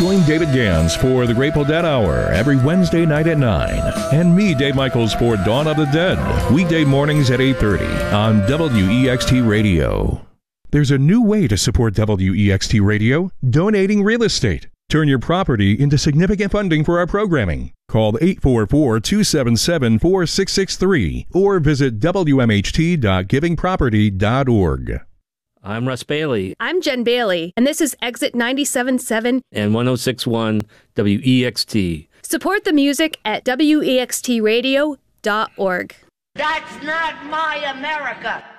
Join David Gans for the Grateful Dead Hour every Wednesday night at 9. And me, Dave Michaels, for Dawn of the Dead, weekday mornings at 8:30 on WEXT Radio. There's a new way to support WEXT Radio, donating real estate. Turn your property into significant funding for our programming. Call 844-277-4663 or visit wmht.givingproperty.org. I'm Russ Bailey. I'm Jen Bailey, and this is Exit 97.7 and 106.1 WEXT. Support the music at wextradio.org. That's not my America.